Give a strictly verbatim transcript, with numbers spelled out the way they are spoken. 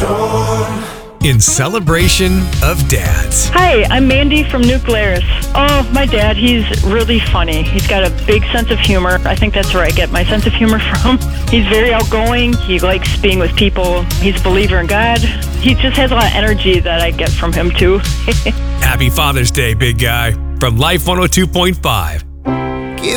In celebration of dads. Hi, I'm Mandy from New Glarus. Oh, my dad, he's really funny. He's got a big sense of humor. I think that's where I get my sense of humor from. He's very outgoing. He likes being with people. He's a believer in God. He just has a lot of energy that I get from him, too. Happy Father's Day, big guy. From Life one oh two point five.